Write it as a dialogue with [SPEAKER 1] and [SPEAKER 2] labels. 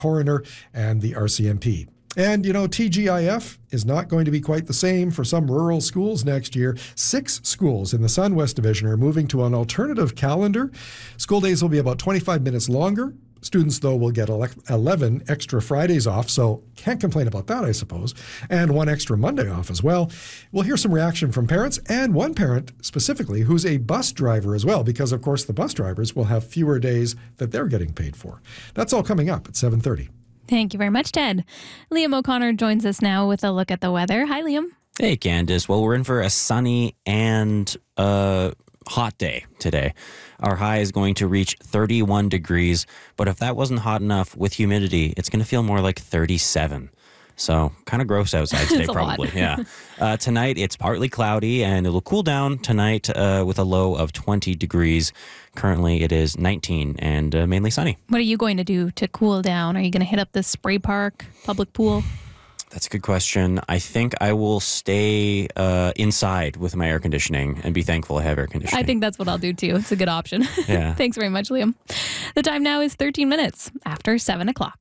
[SPEAKER 1] coroner, and the RCMP. And, TGIF is not going to be quite the same for some rural schools next year. 6 schools in the Sun West Division are moving to an alternative calendar. School days will be about 25 minutes longer. Students, though, will get 11 extra Fridays off, so can't complain about that, I suppose, and 1 extra Monday off as well. We'll hear some reaction from parents, and one parent specifically who's a bus driver as well, because, of course, the bus drivers will have fewer days that they're getting paid for. That's all coming up at 7:30.
[SPEAKER 2] Thank you very much, Ted. Liam O'Connor joins us now with a look at the weather. Hi, Liam.
[SPEAKER 3] Hey, Candace. Well, we're in for a sunny and hot day today. Our high is going to reach 31 degrees, but if that wasn't hot enough with humidity, it's going to feel more like 37. So kind of gross outside today, probably. Yeah. Tonight, it's partly cloudy, and it'll cool down tonight with a low of 20 degrees. Currently, it is 19 and mainly sunny.
[SPEAKER 2] What are you going to do to cool down? Are you going to hit up the spray park, public pool?
[SPEAKER 3] That's a good question. I think I will stay inside with my air conditioning and be thankful I have air conditioning.
[SPEAKER 2] I think that's what I'll do, too. It's a good option.
[SPEAKER 3] Yeah.
[SPEAKER 2] Thanks very much, Liam. The time now is 13 minutes after 7 o'clock.